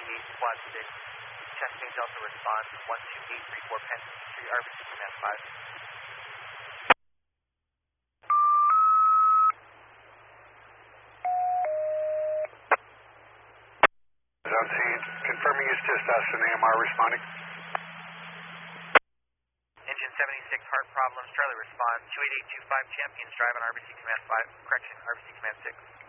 Squad 6. Chesapeake Delta response 12834 Penn Street, RBC Command 5. Zone C, confirming it's just us and AMR responding. Engine 76, heart problems, Charlie response 28825 Champions Drive on RBC Command 5, correction, RBC Command 6.